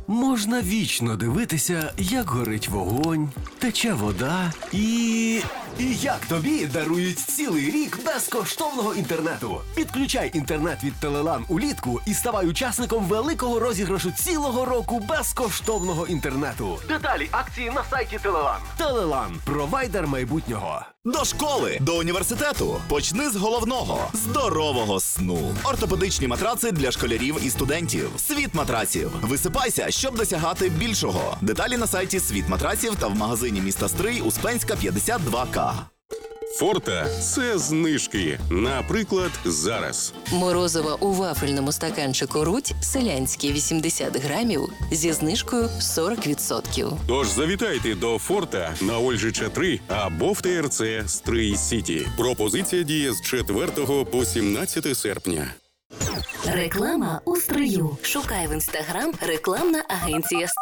Можна вічно дивитися, як горить вогонь, тече вода і як тобі дарують цілий рік безкоштовного інтернету. Підключай інтернет від Телелан улітку і ставай учасником великого розіграшу цілого року безкоштовного інтернету. Деталі акції на сайті Телелан. Телелан – провайдер майбутнього. До школи, до університету. Почни з головного – здорового сну. Ортопедичні матраци для школярів і студентів. Світ матраців. Висипайся, щоб досягати більшого. Деталі на сайті Світ матраців та в магазині міста Стрий Успенська 52К. Форта – це знижки. Наприклад, зараз. Морозиво у вафельному стаканчику «Рудь» селянські 80 грамів зі знижкою 40%. Тож завітайте до Форта на Ольжича 3 або в ТРЦ Стрий Сіті. Пропозиція діє з 4 по 17 серпня. Реклама у Стрию. Шукай в Інстаграм рекламна агенція